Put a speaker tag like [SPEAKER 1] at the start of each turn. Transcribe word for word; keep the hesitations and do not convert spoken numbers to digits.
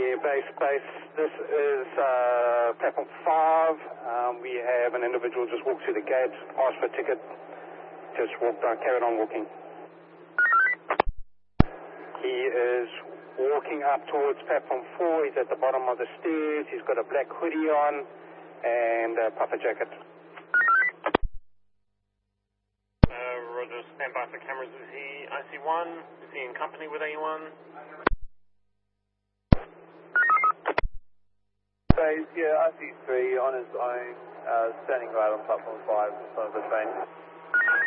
[SPEAKER 1] Sydney base base. This is uh, platform five. Um, we have an individual just walked through the gate, asked for a ticket, just walked on, carried on walking. He is walking up towards platform four. He's at the bottom of the stairs. He's got a black hoodie on and a puffer jacket.
[SPEAKER 2] Uh, Roger, stand by for cameras. Is he I C one? Is he in company with anyone?
[SPEAKER 3] Base, yeah, I C three on his own, uh, standing right on platform five in front of the train.